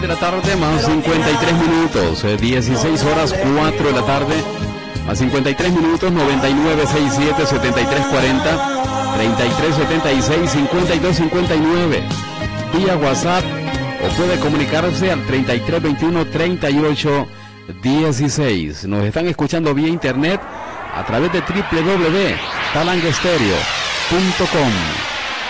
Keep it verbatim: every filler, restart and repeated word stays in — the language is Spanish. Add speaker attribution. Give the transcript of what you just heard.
Speaker 1: De la tarde más cincuenta y tres minutos, eh, dieciséis horas cuatro de la tarde a cincuenta y tres minutos, noventa y nueve sesenta y siete setenta y tres cuarenta, treinta y tres setenta y seis cincuenta y dos cincuenta y nueve, vía WhatsApp, o puede comunicarse al treinta y tres veintiuno treinta y ocho dieciséis. Nos están escuchando vía internet a través de doble u doble u doble u punto talangestereo punto com.